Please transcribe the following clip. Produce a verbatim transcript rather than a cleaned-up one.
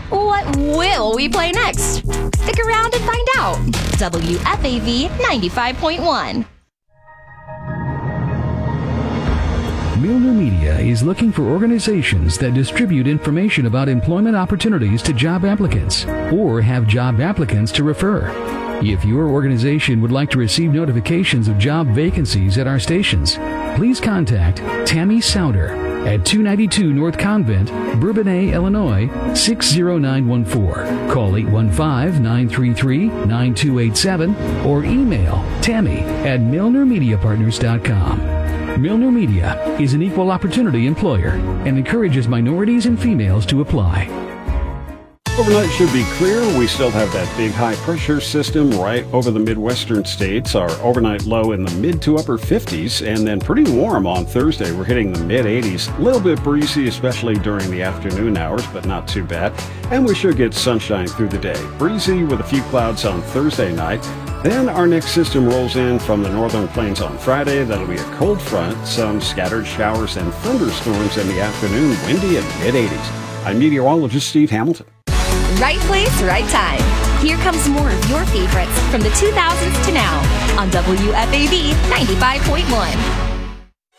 What will we play next? Stick around and find out. W F A V ninety-five point one. Milner Media is looking for organizations that distribute information about employment opportunities to job applicants or have job applicants to refer. If your organization would like to receive notifications of job vacancies at our stations, please contact Tammy Souter at two ninety-two North Convent, Bourbonnais, Illinois, six zero nine one four. Call eight one five, nine three three, nine two eight seven or email Tammy at milner media partners dot com. Milner Media is an equal opportunity employer and encourages minorities and females to apply. Overnight should be clear. We still have that big high pressure system right over the Midwestern states. Our overnight low in the mid to upper fifties, and then pretty warm on Thursday. We're hitting the mid eighties. A little bit breezy, especially during the afternoon hours, but not too bad. And we should get sunshine through the day. Breezy with a few clouds on Thursday night. Then our next system rolls in from the northern plains on Friday. That'll be a cold front, some scattered showers and thunderstorms in the afternoon, windy and mid eighties. I'm meteorologist Steve Hamilton. Right place, right time. Here comes more of your favorites from the two thousands to now on W F A V ninety-five point one.